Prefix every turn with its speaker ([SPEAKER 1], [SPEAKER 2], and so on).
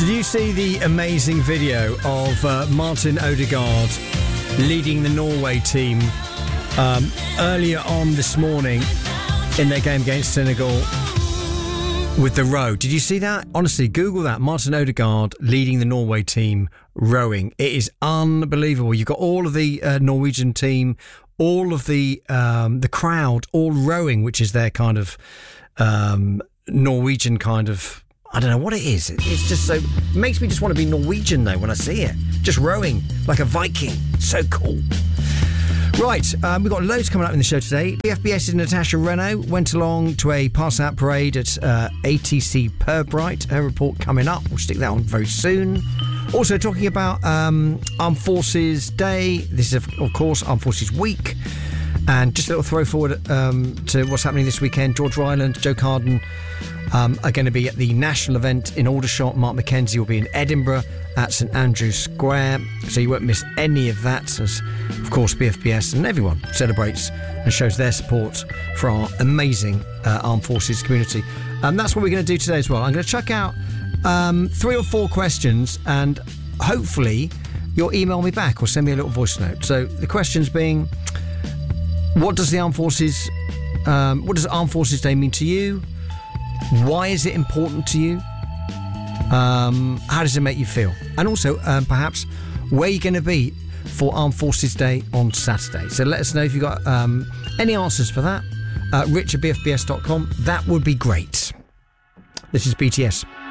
[SPEAKER 1] Did you see the amazing video of Martin Odegaard leading the Norway team earlier on this morning in their game against Senegal with the row? Did you see that? Honestly, Google that. Martin Odegaard leading the Norway team rowing. It is unbelievable. You've got all of the Norwegian team, all of the crowd, all rowing, which is their kind of Norwegian kind of, I don't know what it is. It's just so, it makes me just want to be Norwegian though when I see it. Just rowing like a Viking. So cool. Right, we've got loads coming up in the show today. BFBS's Natasha Renault went along to a pass-out parade at ATC Pirbright. Her report coming up. We'll stick that on very soon. Also talking about Armed Forces Day. This is, of course, Armed Forces Week. And just a little throw forward to what's happening this weekend. George Ryland, Joe Carden are going to be at the national event in Aldershot. Mark McKenzie will be in Edinburgh at St Andrew's Square. So you won't miss any of that, as, of course, BFBS and everyone celebrates and shows their support for our amazing Armed Forces community. And that's what we're going to do today as well. I'm going to chuck out 3 or 4 questions, and hopefully you'll email me back or send me a little voice note. So the questions being, what does Armed Forces Day mean to you? Why is it important to you? How does it make you feel? And also, perhaps, where you're going to be for Armed Forces Day on Saturday. So let us know if you've got any answers for that. Rich at bfbs.com. That would be great. This is BTS.